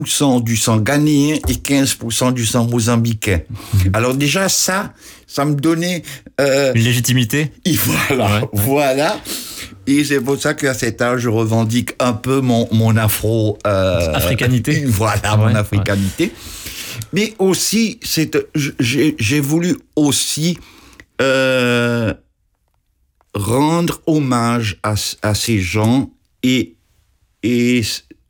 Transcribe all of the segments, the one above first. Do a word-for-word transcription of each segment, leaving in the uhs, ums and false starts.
pour cent du sang ghanéen et quinze pour cent du sang mozambicain. Alors déjà, ça, ça me donnait... Euh, Une légitimité. Et voilà, ouais. voilà. Et c'est pour ça qu'à cet âge, je revendique un peu mon, mon afro... Euh, africanité. Voilà, ouais, mon africanité. Ouais. Mais aussi, c'est, j'ai, j'ai voulu aussi euh, rendre hommage à, à ces gens et, et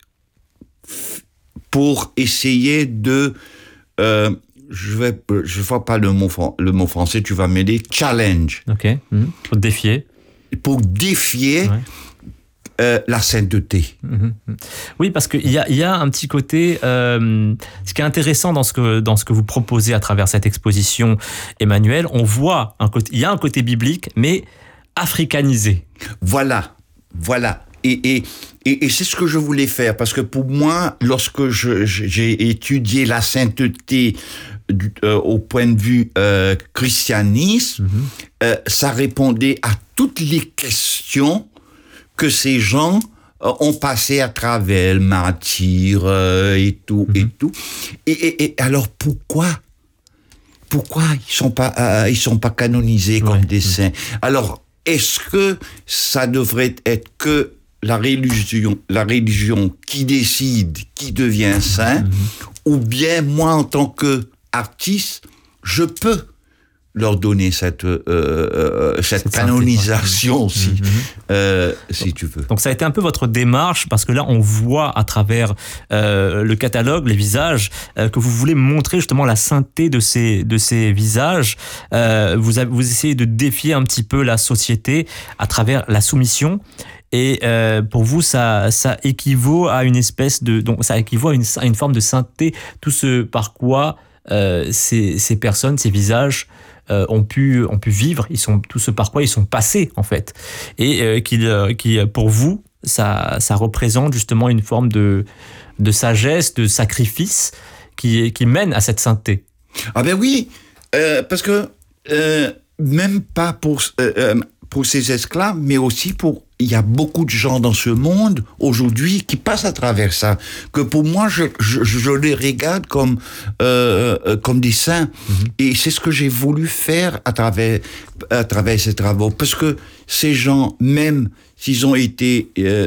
pour essayer de... Euh, je vais, je vois pas le mot, le mot français, tu vas m'aider. Challenge. Ok. Mmh. Pour défier. Pour défier ouais. euh, la sainteté. Mmh. Oui, parce qu'il y a, il y a un petit côté. Euh, ce qui est intéressant dans ce que dans ce que vous proposez à travers cette exposition, Emmanuel, on voit un côté. Il y a un côté biblique, mais africanisé. Voilà, voilà. Et, et, et, et c'est ce que je voulais faire, parce que pour moi, lorsque je, j'ai étudié la sainteté du, euh, au point de vue euh, christianisme, mm-hmm. euh, ça répondait à toutes les questions que ces gens euh, ont passées à travers le martyre euh, et tout, mm-hmm. et tout. Et, et, et alors pourquoi pourquoi ils sont pas euh, ils sont pas canonisés comme ouais. des saints? Alors est-ce que ça devrait être que la religion, la religion qui décide qui devient saint, mm-hmm. ou bien moi en tant qu'artiste, je peux leur donner cette euh, euh, cette, cette canonisation, si mm-hmm. euh, si donc, tu veux. Donc ça a été un peu votre démarche, parce que là on voit à travers euh, le catalogue, les visages, euh, que vous voulez montrer justement la sainteté de ces de ces visages. Euh, vous avez, vous essayez de défier un petit peu la société à travers la soumission. Et euh, pour vous, ça, ça équivaut à une espèce de, donc ça équivaut à une, à une forme de sainteté, tout ce par quoi euh, ces, ces personnes, ces visages euh, ont pu, ont pu vivre, ils sont tout ce par quoi ils sont passés en fait, et euh, qui, euh, qui, pour vous, ça, ça représente justement une forme de, de sagesse, de sacrifice qui, qui mène à cette sainteté. Ah ben oui, euh, parce que euh, même pas pour euh, pour ces esclaves, mais aussi pour il y a beaucoup de gens dans ce monde aujourd'hui qui passent à travers ça, que pour moi je, je, je les regarde comme euh, comme des saints, mm-hmm. et c'est ce que j'ai voulu faire à travers à travers ces travaux, parce que ces gens, même s'ils ont été euh,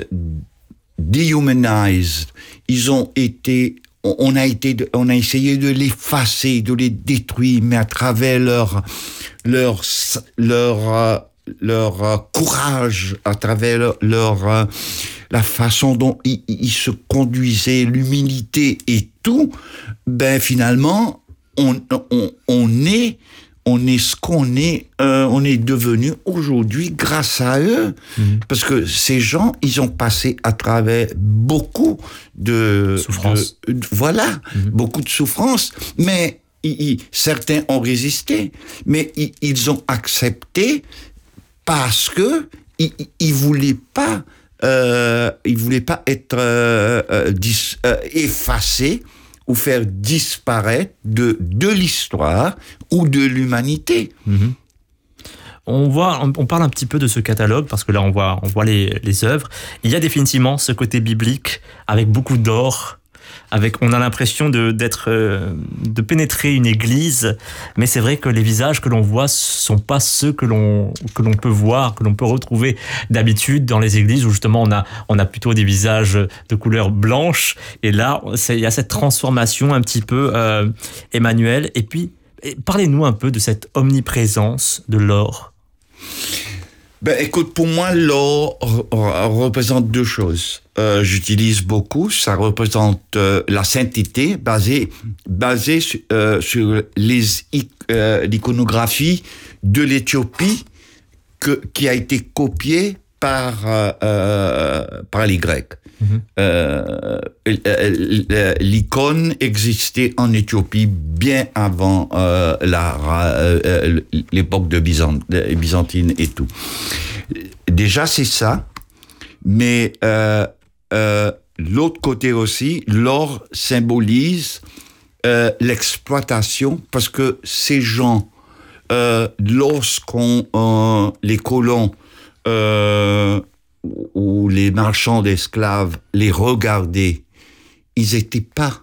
dehumanized, ils ont été on a été on a essayé de l'effacer, de les détruire, mais à travers leur leur leur euh, leur euh, courage, à travers leur, leur euh, la façon dont ils, ils se conduisaient, l'humilité et tout, ben finalement on on on est on est ce qu'on est, euh, on est devenu aujourd'hui grâce à eux, mmh. parce que ces gens, ils ont passé à travers beaucoup de souffrance, de, de, voilà, mmh. beaucoup de souffrance, mais ils, ils, certains ont résisté, mais ils, ils ont accepté. Parce que ils, ils voulaient pas, euh, ils voulaient pas être euh, euh, dis, euh, effacés ou faire disparaître de de l'histoire ou de l'humanité. Mmh. On voit, on parle un petit peu de ce catalogue, parce que là on voit, on voit les les œuvres. Il y a définitivement ce côté biblique avec beaucoup d'or. Avec, on a l'impression de d'être euh, de pénétrer une église, mais c'est vrai que les visages que l'on voit sont pas ceux que l'on que l'on peut voir, que l'on peut retrouver d'habitude dans les églises, où justement on a on a plutôt des visages de couleur blanche, et là c'est, il y a cette transformation un petit peu euh, Emmanuel. Et puis parlez-nous un peu de cette omniprésence de l'or. Ben, écoute, pour moi, l'or représente deux choses. Euh, j'utilise beaucoup. Ça représente euh, la sainteté basée, basée sur, euh, sur les, euh, l'iconographie de l'Éthiopie que, qui a été copiée par, euh, par les Grecs. Mm-hmm. Euh, l'icône existait en Éthiopie bien avant euh, la, euh, l'époque de Byzant, byzantine et tout. Déjà, c'est ça, mais euh, euh, l'autre côté aussi, l'or symbolise euh, l'exploitation, parce que ces gens, euh, lorsqu'on euh, les colons euh, ou les marchands d'esclaves les regardaient, ils étaient pas